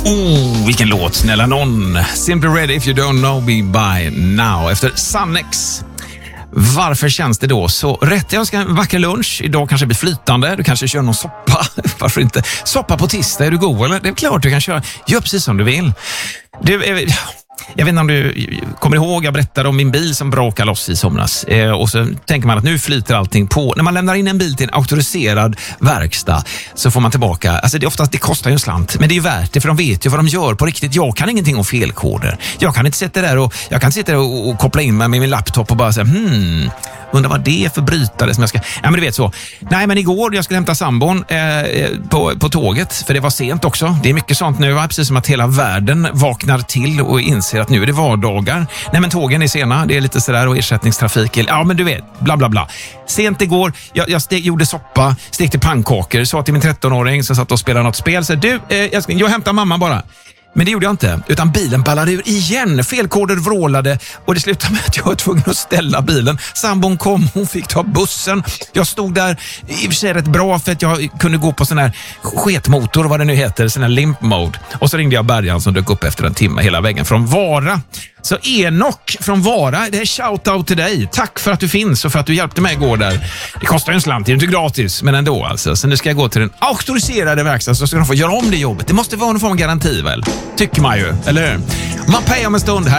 Vilken låt, snälla någon. Simply Ready If You Don't Know Me By Now efter Sannex. Varför känns det då så rätt? Jag önskar en vacker lunch. Idag kanske blir flytande. Du kanske kör någon soppa. Varför inte? Soppa på tisdag, är du god eller? Det är klart du kan köra. Gör precis som du vill. Jag vet inte om du kommer ihåg, jag berättade om min bil som brakade loss i somras. Och så tänker man att nu flyter allting på. När man lämnar in en bil till en auktoriserad verkstad så får man tillbaka. Alltså det kostar ju en slant, men det är ju värt det för de vet ju vad de gör på riktigt. Jag kan ingenting om felkoder. Jag kan inte sitta där och koppla in mig med min laptop och bara säga undrar vad det är för brytare som jag ska... Ja, men du vet så. Nej, men igår jag skulle hämta sambon på tåget, för det var sent också. Det är mycket sånt nu, va? Precis som att hela världen vaknar till och inser att nu är det vardagar. Nej, men tågen är sena. Det är lite sådär och ersättningstrafik. Ja, men du vet, bla bla bla. Sent igår, jag gjorde soppa, stekte pannkakor, sa till min 13-åring som satt och spelade något spel. Så jag hämtar mamma bara. Men det gjorde jag inte, utan bilen ballade ur igen. Felkoder vrålade och det slutade med att jag var tvungen att ställa bilen. Sambon kom, hon fick ta bussen. Jag stod där, i och för sig rätt bra för att jag kunde gå på sån här sketmotor, vad det nu heter, sån här limp mode. Och så ringde jag Bergan som dök upp efter en timme hela vägen från Vara. Så Enok från Vara, det är shoutout till dig. Tack för att du finns och för att du hjälpte mig igår där. Det kostar ju en slant, det är inte gratis, men ändå alltså. Så nu ska jag gå till den auktoriserade verkstaden så ska de få göra om det jobbet. Det måste vara någon form av garanti väl? Tycker man ju, eller hur? Man pejar om en stund här.